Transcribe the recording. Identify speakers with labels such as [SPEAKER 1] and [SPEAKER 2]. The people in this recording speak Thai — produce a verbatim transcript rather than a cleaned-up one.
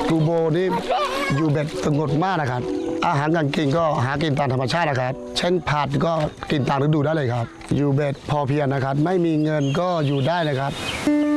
[SPEAKER 1] กูโบนี่อยู่แบบสงบมากนะครับอาหารการกินก็หากินตามธรรมชาตินะครับเช่นผักก็กินตามฤดูได้เลยครับอยู่แบบพอเพียงนะครับไม่มีเงินก็อยู่ได้เลยครับ